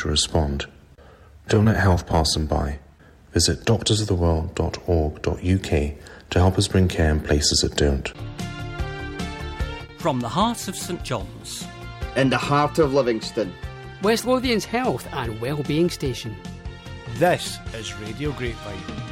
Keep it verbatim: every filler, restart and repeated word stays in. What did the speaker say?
to respond. Don't let health pass them by. Visit doctors of the world dot org dot U K to help us bring care in places that don't. From the heart of St John's, in the heart of Livingston, West Lothian's health and wellbeing station. This is Radio Grapevine.